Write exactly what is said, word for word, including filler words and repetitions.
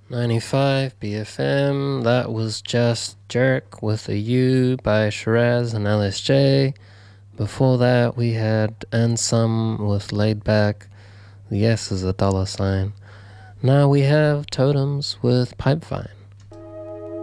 ninety-five B F M. That was just Jerk with a U by Shiraz and L S J. Before that, we had And Some with Laid Back. The S is a dollar sign. Now we have Totems with Pipevine.